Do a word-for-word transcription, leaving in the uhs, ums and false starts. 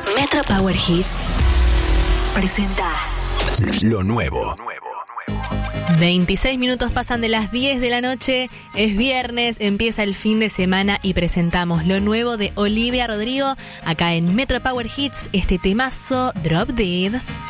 Metro Power Hits presenta Lo nuevo. veintiséis minutos pasan de las diez de la noche, es viernes, empieza el fin de semana y presentamos lo nuevo de Olivia Rodrigo acá en Metro Power Hits, este temazo Drop Dead.